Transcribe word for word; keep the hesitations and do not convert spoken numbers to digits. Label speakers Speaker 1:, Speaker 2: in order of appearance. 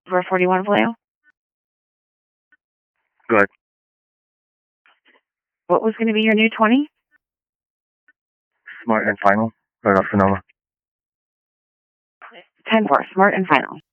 Speaker 1: For forty-one Vallejo?
Speaker 2: Good.
Speaker 1: What was going to be your new twenty?
Speaker 2: Smart and final. Right off Sonoma.
Speaker 1: ten four, Smart and Final.